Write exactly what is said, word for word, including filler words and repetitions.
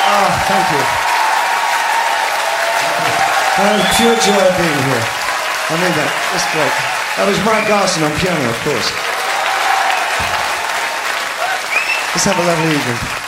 Oh, thank you. Uh, pure joy being here. I mean that. That's great. That was Mike Garson on piano, of course. Let's have a lovely evening.